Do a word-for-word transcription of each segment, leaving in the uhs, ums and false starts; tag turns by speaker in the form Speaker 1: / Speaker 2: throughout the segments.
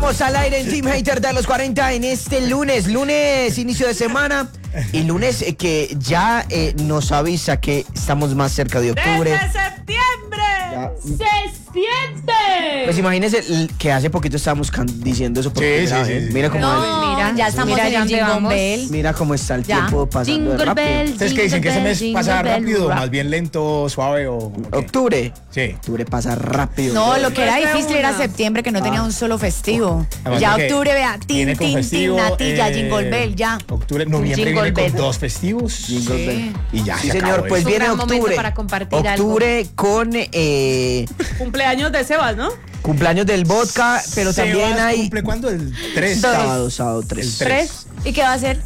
Speaker 1: Estamos al aire en Team Hater de los cuarenta en este lunes, lunes inicio de semana y lunes eh, que ya eh, nos avisa que estamos más cerca de octubre.
Speaker 2: ¡Desde septiembre!
Speaker 1: Ya.
Speaker 2: ¡Se siente!
Speaker 1: Pues imagínense l- que hace poquito estábamos can- diciendo eso por
Speaker 3: Sí,
Speaker 1: primera
Speaker 3: sí,
Speaker 1: vez.
Speaker 3: sí, sí.
Speaker 1: Mira cómo
Speaker 4: No,
Speaker 5: Mira,
Speaker 4: ya estamos
Speaker 5: mira
Speaker 4: en
Speaker 5: ya
Speaker 4: el
Speaker 5: dónde
Speaker 4: Jingle
Speaker 5: vamos.
Speaker 4: Bell.
Speaker 1: mira cómo está el
Speaker 4: Ya.
Speaker 1: tiempo pasando de
Speaker 4: Jingle
Speaker 1: rápido.
Speaker 4: Bell.
Speaker 3: Ustedes que dicen que ese mes
Speaker 4: Jingle
Speaker 3: pasa
Speaker 4: bell,
Speaker 3: rápido,
Speaker 4: rock.
Speaker 3: más bien lento, suave o. ¿o qué?
Speaker 1: Octubre.
Speaker 3: Sí.
Speaker 1: Octubre pasa rápido.
Speaker 4: No, lo que era
Speaker 2: Después de
Speaker 4: difícil era
Speaker 2: una.
Speaker 4: septiembre, que no tenía un solo festivo.
Speaker 3: Además
Speaker 4: Ya
Speaker 3: de que
Speaker 4: octubre, vea,
Speaker 3: viene
Speaker 4: tin,
Speaker 3: con
Speaker 4: tin, tin,
Speaker 3: festivo,
Speaker 4: natilla,
Speaker 3: eh,
Speaker 4: Jingle Bell, ya.
Speaker 3: Octubre, noviembre
Speaker 5: Jingle
Speaker 3: viene
Speaker 5: Bell.
Speaker 3: con dos festivos.
Speaker 1: Jingle
Speaker 4: Sí.
Speaker 1: Bell.
Speaker 3: Y ya
Speaker 1: Sí,
Speaker 3: se
Speaker 1: señor,
Speaker 3: acabó
Speaker 1: pues
Speaker 3: eso.
Speaker 1: viene
Speaker 5: gran momento
Speaker 1: octubre.
Speaker 5: para compartir algo.
Speaker 1: Octubre con eh,
Speaker 2: Cumpleaños de Sebas, ¿no?
Speaker 1: cumpleaños del vodka, pero
Speaker 3: Sebas
Speaker 1: también hay
Speaker 3: ¿Cumple cuándo? El tres.
Speaker 1: sábado, sábado tres.
Speaker 3: El tres.
Speaker 4: ¿Y qué va a hacer?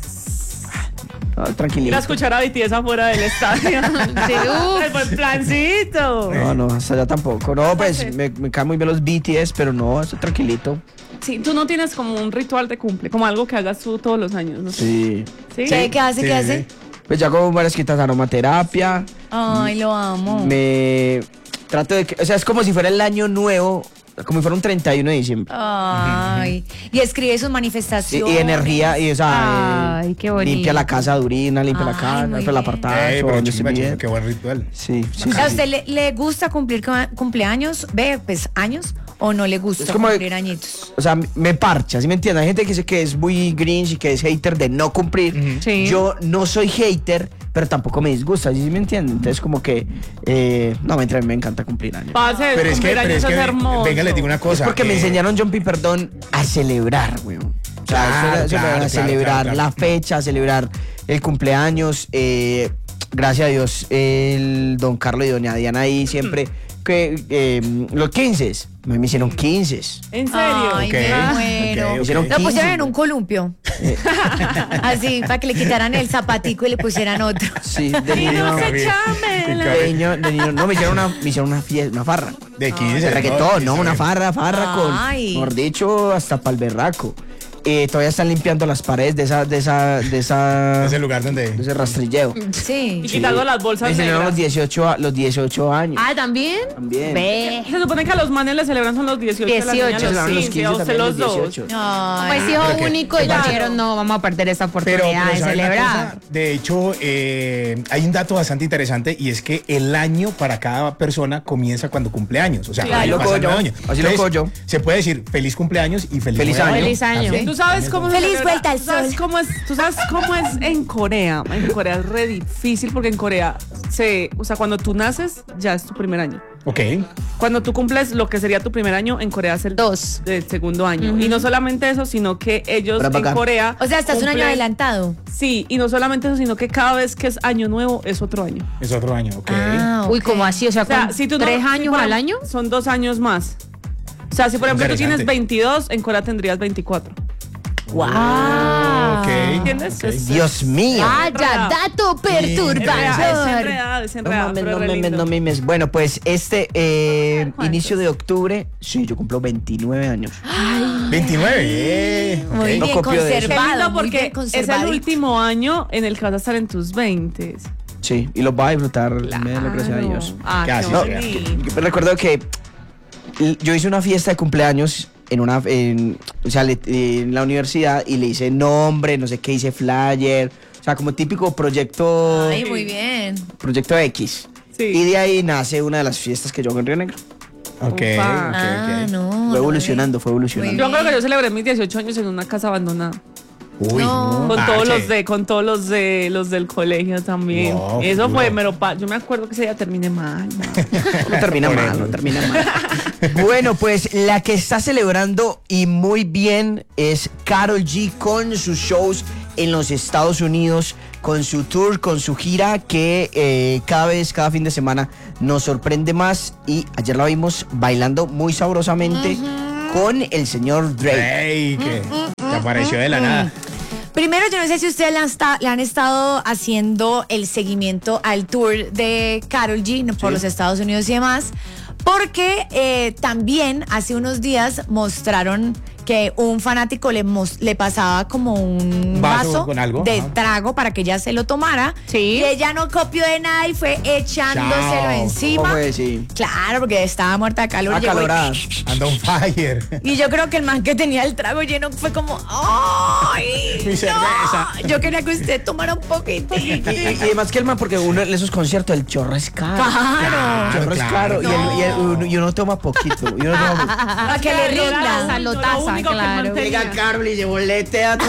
Speaker 1: Ah,
Speaker 2: Ir
Speaker 1: tranquilito.
Speaker 2: a escuchar a B T S afuera del estadio.
Speaker 5: Sí, uf.
Speaker 2: El buen plancito.
Speaker 1: No, no, hasta allá tampoco. No, pues
Speaker 2: Sí.
Speaker 1: me, me caen muy bien los B T S, pero no, estoy tranquilito.
Speaker 2: Sí, tú no tienes como un ritual de cumple, como algo que hagas tú todos los años, ¿no?
Speaker 1: Sí.
Speaker 2: ¿Sí?
Speaker 4: ¿Qué, qué hace?
Speaker 3: sí,
Speaker 4: ¿Qué
Speaker 3: sí,
Speaker 4: hace?
Speaker 3: sí.
Speaker 1: Pues ya hago varias quitas de aromaterapia.
Speaker 4: Ay, lo amo.
Speaker 1: Me trato de que, o sea, es como si fuera el año nuevo, como si fuera un treinta y uno de diciembre.
Speaker 4: Ay. Y escribe sus
Speaker 1: Y,
Speaker 4: manifestaciones.
Speaker 1: y energía, y o sea,
Speaker 5: Ay,
Speaker 1: eh,
Speaker 5: qué bonito.
Speaker 1: limpia la casa de Urina, limpia la
Speaker 4: Ay,
Speaker 1: casa,
Speaker 4: muy
Speaker 1: limpia el
Speaker 4: bien.
Speaker 1: apartado,
Speaker 3: Ey, pero
Speaker 1: donde
Speaker 3: chimba,
Speaker 1: esté
Speaker 3: chimba,
Speaker 1: bien.
Speaker 3: qué buen ritual.
Speaker 1: Sí, sí,
Speaker 4: ¿A
Speaker 1: sí.
Speaker 4: usted le, le gusta cumplir cua- cumpleaños? ¿Ve, pues, años? ¿O no le gusta
Speaker 1: Es como-
Speaker 4: cumplir añitos?
Speaker 1: O sea, me parcha, ¿sí me entiendes? Hay gente que dice que es muy grinch y que es hater de no cumplir.
Speaker 2: Sí.
Speaker 1: Yo no soy hater, pero tampoco me disgusta, ¿sí me entienden? Entonces como que, eh, no, me, me encanta cumplir años.
Speaker 2: Pase,
Speaker 3: Pero es que,
Speaker 2: cumplir
Speaker 3: pero es
Speaker 2: años
Speaker 3: que
Speaker 2: es hermoso.
Speaker 3: venga, les digo una
Speaker 1: Es
Speaker 3: cosa.
Speaker 1: porque me
Speaker 3: eh,
Speaker 1: enseñaron John P. Perdón a celebrar, weón. O sea,
Speaker 3: Claro,
Speaker 1: eso era- eso era
Speaker 3: claro,
Speaker 1: a
Speaker 3: claro,
Speaker 1: celebrar
Speaker 3: claro, claro.
Speaker 1: la fecha, a celebrar el cumpleaños. eh, gracias a Dios, el don Carlos y doña Diana ahí siempre, que eh, los quince, me me hicieron quince.
Speaker 2: ¿En serio?
Speaker 4: Ay,
Speaker 3: Ok,
Speaker 4: me
Speaker 3: ok,
Speaker 4: muero.
Speaker 3: ok.
Speaker 1: Hicieron
Speaker 4: Lo pusieron
Speaker 1: quince.
Speaker 4: en un columpio. Así, para que le quitaran el zapatico y le pusieran otro.
Speaker 1: Sí, de
Speaker 2: Y no
Speaker 1: niño.
Speaker 2: se
Speaker 3: Qué
Speaker 2: chame.
Speaker 1: De niño, de niño, no, me hicieron una, me hicieron una fiesta, una farra.
Speaker 3: De quince.
Speaker 1: De reggaetón, no, una
Speaker 3: farra.
Speaker 1: farra, farra con,
Speaker 4: Ay.
Speaker 1: mejor dicho, hasta pa'l berraco. Eh, todavía están limpiando las paredes de esa, de esa, de esa,
Speaker 3: Es el lugar donde.
Speaker 1: de ese rastrilleo.
Speaker 4: Sí.
Speaker 2: Y quitando las bolsas
Speaker 1: Me enseñaron los
Speaker 2: negras.
Speaker 1: dieciocho, a- los dieciocho años.
Speaker 5: Ah, ¿también?
Speaker 1: También.
Speaker 5: Ve.
Speaker 2: Se supone que a los manes le celebran son los dieciocho. a la niña
Speaker 5: dieciocho,
Speaker 2: los
Speaker 1: Los
Speaker 2: quince, a usted
Speaker 1: también,
Speaker 2: los dos.
Speaker 1: dieciocho.
Speaker 4: Ay.
Speaker 5: Pues hijo
Speaker 3: Pero que-
Speaker 5: único y
Speaker 2: claro.
Speaker 5: dijeron, no, vamos a perder esa
Speaker 3: Pero,
Speaker 5: oportunidad
Speaker 3: pero
Speaker 5: de
Speaker 3: ¿saben una
Speaker 5: celebrar.
Speaker 3: cosa? De hecho, eh, hay un dato bastante interesante y es que el año para cada persona comienza cuando cumple años. O sea,
Speaker 2: Claro.
Speaker 3: ahí
Speaker 1: Lo
Speaker 3: pasa
Speaker 1: cojo
Speaker 3: el
Speaker 1: yo.
Speaker 3: nuevo año.
Speaker 1: Así lo
Speaker 3: Entonces,
Speaker 1: cojo yo.
Speaker 3: Se puede decir feliz cumpleaños y feliz,
Speaker 1: Feliz
Speaker 3: nuevo
Speaker 1: año.
Speaker 5: Feliz año.
Speaker 3: También.
Speaker 2: ¿Tú sabes cómo se
Speaker 4: Feliz
Speaker 2: celebra?
Speaker 4: vuelta al
Speaker 2: ¿Tú sabes
Speaker 4: sol.
Speaker 2: cómo es? ¿Tú sabes cómo es en Corea? En Corea es re difícil porque en Corea se, o sea, cuando tú naces ya es tu primer año.
Speaker 3: Ok.
Speaker 2: Cuando tú cumples lo que sería tu primer año, en Corea es el
Speaker 5: Dos.
Speaker 2: del segundo año. Y no solamente eso, sino que ellos
Speaker 1: Para
Speaker 2: en
Speaker 1: pagar.
Speaker 2: Corea.
Speaker 4: O sea, estás un año
Speaker 2: cumplen-
Speaker 4: adelantado.
Speaker 2: Sí, y no solamente eso, sino que cada vez que es año nuevo es otro año.
Speaker 3: Es otro año, ok.
Speaker 4: Ah,
Speaker 5: Uy,
Speaker 4: ok.
Speaker 5: ¿cómo así? O sea,
Speaker 2: O sea,
Speaker 5: ¿con
Speaker 2: si tú no-
Speaker 5: ¿tres
Speaker 2: si
Speaker 5: años
Speaker 2: por
Speaker 5: al
Speaker 2: ejemplo,
Speaker 5: año?
Speaker 2: Son dos años más. O sea, si por ejemplo tú tienes
Speaker 3: Interesante.
Speaker 2: veintidós, en Corea tendrías veinticuatro.
Speaker 4: Wow.
Speaker 3: Ok.
Speaker 2: ¿Entiendes?
Speaker 3: ok.
Speaker 2: Es-
Speaker 1: Dios mío.
Speaker 5: Vaya,
Speaker 2: enredado.
Speaker 5: dato
Speaker 2: Es enredado, es
Speaker 5: perturbador.
Speaker 2: enredado, es
Speaker 1: No
Speaker 2: enredado,
Speaker 1: mames,
Speaker 2: pero
Speaker 1: no
Speaker 2: re
Speaker 1: memes,
Speaker 2: lindo.
Speaker 1: no memes. Bueno, pues este eh,
Speaker 2: ¿Cuántos?
Speaker 1: inicio de octubre, sí, yo cumplo veintinueve años.
Speaker 3: veintinueve. eh, ok.
Speaker 4: Muy bien
Speaker 1: No copio de eso.
Speaker 2: Qué
Speaker 4: conservado.
Speaker 2: lindo
Speaker 4: muy
Speaker 2: porque
Speaker 4: bien
Speaker 2: es el
Speaker 4: conservadito.
Speaker 2: último año en el que vas a estar en tus veintes.
Speaker 1: Sí, y los va a disfrutar, me da la gracia a Dios.
Speaker 2: Ah,
Speaker 3: Que
Speaker 2: qué
Speaker 3: así
Speaker 1: No,
Speaker 3: sea.
Speaker 2: bonito.
Speaker 1: recuerdo que l- yo hice una fiesta de cumpleaños en una en, o sea, le- en la universidad y le hice nombre, no sé qué, hice flyer, o sea, como típico proyecto
Speaker 4: Ay, muy bien.
Speaker 1: proyecto X.
Speaker 2: Sí.
Speaker 1: Y de ahí nace una de las fiestas que yo hago en Río Negro.
Speaker 3: Ok, ok,
Speaker 2: Upa.
Speaker 4: Ah,
Speaker 3: ok.
Speaker 4: no.
Speaker 1: Fue evolucionando, fue
Speaker 4: Muy
Speaker 1: evolucionando.
Speaker 2: Yo creo que yo celebré mis dieciocho años en una casa abandonada.
Speaker 3: Uy,
Speaker 4: No.
Speaker 2: Con
Speaker 3: parce.
Speaker 2: todos los de, con todos los de los del colegio también.
Speaker 3: No,
Speaker 2: Eso
Speaker 3: duro.
Speaker 2: fue, pero pa- yo me acuerdo que ese día terminé mal. mal.
Speaker 1: No termina
Speaker 3: Por
Speaker 1: mal,
Speaker 3: eso.
Speaker 1: no termina mal. Bueno, pues la que está celebrando y muy bien es Karol G con sus shows en los Estados Unidos, con su tour, con su gira que eh, cada vez, cada fin de semana nos sorprende más. Y ayer la vimos bailando muy sabrosamente con el señor Drake.
Speaker 3: Ey, que, que apareció de la nada.
Speaker 4: Primero, yo no sé si ustedes le han, esta- le han estado haciendo el seguimiento al tour de Karol G ¿no? por
Speaker 1: Sí.
Speaker 4: los Estados Unidos y demás, porque eh, también hace unos días mostraron que un fanático le, mos- le pasaba como un
Speaker 3: Vaso
Speaker 4: vaso,
Speaker 3: con algo,
Speaker 4: de
Speaker 3: ajá.
Speaker 4: trago para que ella se lo tomara.
Speaker 5: Sí.
Speaker 4: Y ella no copió de nada y fue echándoselo
Speaker 3: Chao.
Speaker 4: encima.
Speaker 1: ¿Cómo fue? Sí.
Speaker 4: Claro, porque estaba muerta de calor. llegó y-
Speaker 1: Acalorada.
Speaker 3: Anda on fire.
Speaker 4: Y yo creo que el man que tenía el trago lleno fue como, ¡ay!
Speaker 3: Mi
Speaker 4: no!
Speaker 3: cerveza.
Speaker 4: Yo quería que usted tomara un poquito.
Speaker 1: Y, y- y además que el man, porque uno en esos conciertos, el chorro es caro.
Speaker 4: Claro.
Speaker 1: El chorro es
Speaker 3: Claro,
Speaker 1: caro. Y, el- y el- uno, y uno toma poquito. Y uno toma
Speaker 4: Para que le
Speaker 5: Lo
Speaker 4: rinda.
Speaker 5: taza, lo taza, claro.
Speaker 1: Llega Carol y llevó lete a todo.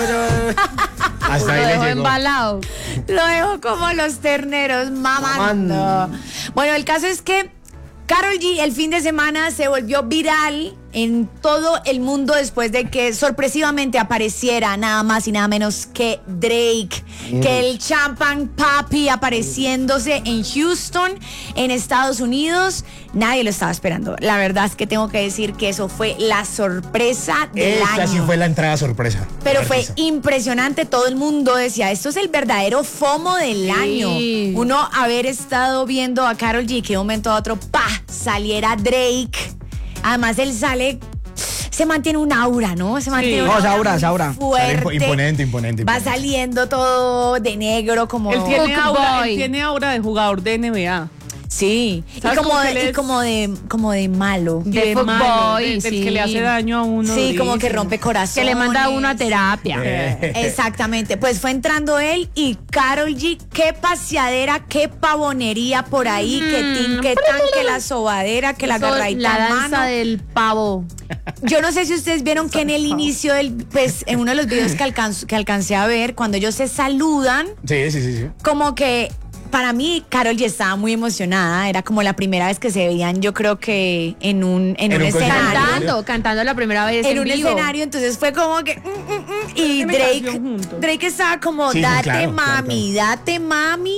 Speaker 3: Hasta
Speaker 5: Lo
Speaker 3: ahí le
Speaker 5: dejó
Speaker 3: llegó.
Speaker 5: embalado.
Speaker 4: Lo dejo como los terneros mamando.
Speaker 1: Mamando.
Speaker 4: Bueno, el caso es que Karol G el fin de semana se volvió viral en todo el mundo después de que sorpresivamente apareciera nada más y nada menos que Drake, que el Champagne Papi apareciéndose en Houston, en Estados Unidos. Nadie lo estaba esperando. La verdad es que tengo que decir que eso fue la sorpresa del
Speaker 3: Esta
Speaker 4: año.
Speaker 3: sí fue la entrada sorpresa.
Speaker 4: Pero fue
Speaker 3: Sorpresa.
Speaker 4: impresionante, todo el mundo decía, esto es el verdadero FOMO del
Speaker 5: Sí.
Speaker 4: año. Uno haber estado viendo a Karol G que de un momento a otro, pa, saliera Drake. Además él sale, se mantiene un aura, ¿no? Se mantiene
Speaker 1: No,
Speaker 4: un
Speaker 1: es aura,
Speaker 4: muy
Speaker 1: es aura.
Speaker 4: fuerte.
Speaker 3: Sale impo- imponente, imponente,
Speaker 4: Va
Speaker 3: imponente.
Speaker 4: saliendo todo de negro como...
Speaker 2: Él tiene,
Speaker 5: Hook
Speaker 2: aura,
Speaker 5: boy.
Speaker 2: él tiene aura de jugador de N B A.
Speaker 4: Sí, y
Speaker 2: ¿Sabes
Speaker 4: como,
Speaker 2: cómo que
Speaker 4: de,
Speaker 2: él
Speaker 4: y
Speaker 2: es?
Speaker 4: como de como de malo.
Speaker 5: De
Speaker 2: malo,
Speaker 5: fuckboy,
Speaker 2: de- del
Speaker 5: sí.
Speaker 2: que le hace daño a uno.
Speaker 4: Sí, como que
Speaker 2: dicen.
Speaker 4: rompe corazón.
Speaker 5: Que le manda a uno a terapia.
Speaker 3: Eh.
Speaker 4: Exactamente, pues fue entrando él y Karol G, qué paseadera, qué pavonería por ahí, que tin, que tan, que la sobadera, que la
Speaker 5: Eso,
Speaker 4: agarradita
Speaker 5: la
Speaker 4: en
Speaker 5: danza
Speaker 4: mano.
Speaker 5: del pavo.
Speaker 4: Yo no sé si ustedes vieron que en el inicio del, pues en uno de los videos que, alcanzo- que alcancé a ver, cuando ellos se saludan,
Speaker 3: Sí, sí, sí, sí.
Speaker 4: como que para mí Karol G estaba muy emocionada, era como la primera vez que se veían, yo creo que en un, en
Speaker 3: En
Speaker 4: un
Speaker 3: un concierto.
Speaker 4: escenario.
Speaker 5: Cantando, cantando la primera vez
Speaker 4: En
Speaker 5: en
Speaker 4: un
Speaker 5: vivo.
Speaker 4: escenario, entonces fue como que mm, mm, mm, y
Speaker 2: Tienen
Speaker 4: Drake
Speaker 2: canción juntos.
Speaker 4: Drake estaba como
Speaker 3: Sí, sí,
Speaker 4: date
Speaker 3: claro,
Speaker 4: mami, date mami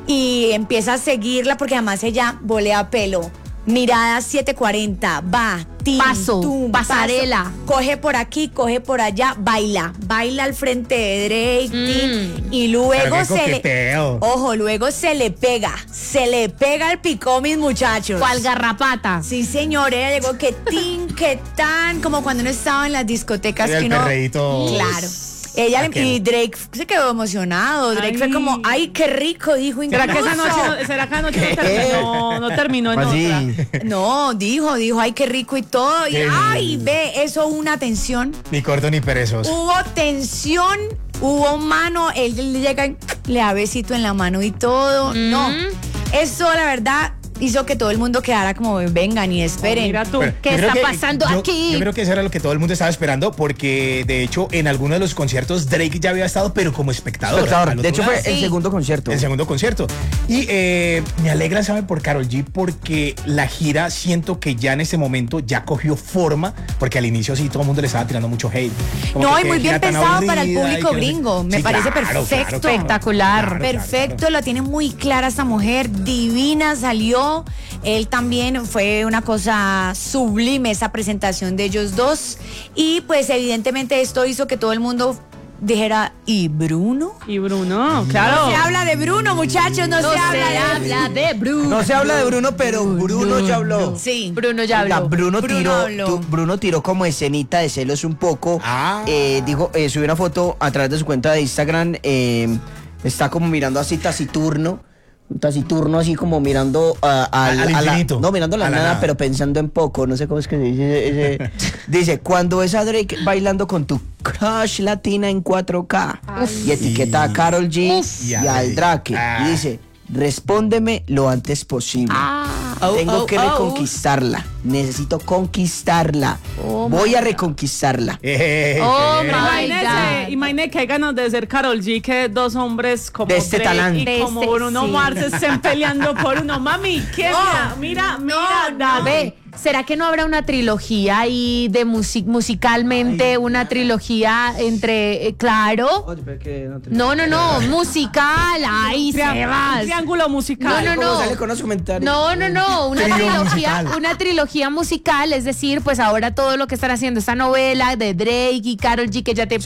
Speaker 4: y empieza a seguirla porque además ella volea pelo. Mirada siete cuarenta, va, tin,
Speaker 5: Paso,
Speaker 4: tum,
Speaker 5: pasarela.
Speaker 4: paso, coge por aquí, coge por allá, baila, baila al frente de Drake, tin, y luego
Speaker 3: Pero qué
Speaker 4: se le,
Speaker 3: coqueteo.
Speaker 4: ojo, luego se le pega, se le pega el picó, mis muchachos.
Speaker 5: Cual garrapata.
Speaker 4: Sí, señor, ella llegó que tin, que tan, como cuando uno estaba en las discotecas
Speaker 3: Era
Speaker 4: que
Speaker 3: el
Speaker 4: uno.
Speaker 3: perreíto.
Speaker 4: Claro. Ella le-
Speaker 3: Aquel.
Speaker 4: y Drake se quedó emocionado. Drake
Speaker 2: Ay.
Speaker 4: fue como, ay, qué rico, dijo.
Speaker 2: ¿Será que esa
Speaker 4: incluso.
Speaker 2: noche no, ¿será que anoche no terminó, no terminó en
Speaker 1: Así.
Speaker 2: otra?
Speaker 4: No, dijo, dijo, ay, qué rico y todo. Y
Speaker 3: Qué
Speaker 4: ay,
Speaker 3: lindo.
Speaker 4: ve, eso hubo una tensión.
Speaker 3: Ni corto ni perezoso.
Speaker 4: Hubo tensión, hubo mano. Él le llega y le da besito en la mano y todo. No, eso la verdad hizo que todo el mundo quedara como, vengan y esperen.
Speaker 2: Mira tú.
Speaker 3: Pero
Speaker 5: ¿Qué
Speaker 3: yo creo
Speaker 5: está
Speaker 3: que-
Speaker 5: pasando
Speaker 3: yo-
Speaker 5: aquí?
Speaker 3: Yo creo que eso era lo que todo el mundo estaba esperando porque de hecho en alguno de los conciertos Drake ya había estado pero como espectador.
Speaker 1: Espectador.
Speaker 3: al
Speaker 1: De
Speaker 3: otro
Speaker 1: hecho, fue
Speaker 3: lado.
Speaker 1: el
Speaker 5: Sí.
Speaker 1: segundo concierto.
Speaker 3: El segundo concierto. Y eh, me alegra, ¿saben? Por Karol G porque la gira siento que ya en este momento ya cogió forma porque al inicio sí todo el mundo le estaba tirando mucho hate. Como
Speaker 4: No,
Speaker 3: que
Speaker 4: y
Speaker 3: qué
Speaker 4: muy bien
Speaker 3: gira tan
Speaker 4: pensado para el
Speaker 3: aburrida y
Speaker 4: público
Speaker 3: que no sé-
Speaker 4: gringo. Me
Speaker 3: Sí,
Speaker 4: parece
Speaker 3: claro, claro,
Speaker 4: perfecto.
Speaker 3: claro.
Speaker 5: Espectacular.
Speaker 3: Claro, claro,
Speaker 4: Perfecto,
Speaker 3: claro.
Speaker 4: lo tiene muy clara esta mujer, divina salió. Él también fue una cosa sublime esa presentación de ellos dos. Y pues evidentemente esto hizo que todo el mundo dijera, ¿y Bruno?
Speaker 2: Y Bruno,
Speaker 4: No
Speaker 2: claro.
Speaker 4: se habla de Bruno, muchachos, no,
Speaker 5: No
Speaker 4: se,
Speaker 5: se
Speaker 4: habla de
Speaker 5: habla de Bruno.
Speaker 1: No se habla de Bruno, pero Bruno ya habló.
Speaker 4: Sí.
Speaker 5: Bruno ya
Speaker 1: Oiga,
Speaker 5: habló.
Speaker 1: Bruno,
Speaker 4: Bruno
Speaker 1: tiró,
Speaker 4: habló.
Speaker 1: tu- Bruno tiró como escenita de celos un poco.
Speaker 3: Ah.
Speaker 1: Eh, dijo, eh, subió una foto a través de su cuenta de Instagram. eh, está como mirando así taciturno. Un taciturno así como mirando a, al-
Speaker 3: Al
Speaker 1: a la,
Speaker 3: infinito.
Speaker 1: no, mirando a la,
Speaker 3: A la
Speaker 1: nada,
Speaker 3: nada.
Speaker 1: pero pensando en poco. No sé cómo es que se dice. ese- dice, cuando ves a Drake bailando con tu crush latina en cuatro K y etiqueta a Karol G
Speaker 5: Uf.
Speaker 1: y
Speaker 3: Y a
Speaker 1: al
Speaker 3: Drake.
Speaker 1: Drake
Speaker 3: Ah.
Speaker 1: y dice, respóndeme lo antes posible. Tengo
Speaker 2: Oh,
Speaker 1: que
Speaker 2: oh, oh.
Speaker 1: reconquistarla. Necesito conquistarla.
Speaker 5: Oh,
Speaker 1: Voy
Speaker 5: my
Speaker 1: a reconquistarla.
Speaker 3: Eh,
Speaker 5: Oh,
Speaker 3: eh.
Speaker 5: my
Speaker 2: Imagínese,
Speaker 5: God.
Speaker 2: imagínese que hay ganas de ser Karol G que dos hombres como
Speaker 1: De este
Speaker 2: Drake
Speaker 1: talán.
Speaker 2: y
Speaker 5: De
Speaker 2: como
Speaker 5: este-
Speaker 2: Bruno
Speaker 5: sí.
Speaker 2: Mars estén peleando por uno. Mami, ¿qué?
Speaker 4: No,
Speaker 2: mira, mira, mira,
Speaker 4: no,
Speaker 2: dale.
Speaker 5: Ve, ¿será que no habrá una trilogía ahí de music musicalmente, una trilogía entre, eh, claro? No, no, no, musical, ahí se
Speaker 2: Trián-
Speaker 5: va.
Speaker 2: Triángulo musical.
Speaker 5: No, no,
Speaker 1: ¿Cómo
Speaker 5: no.
Speaker 1: sale con los comentarios?
Speaker 5: No, no, no, una
Speaker 3: Trío
Speaker 5: trilogía,
Speaker 3: musical.
Speaker 5: una trilogía musical, es decir, pues ahora todo lo que están haciendo esta novela de Drake y Karol G que ya te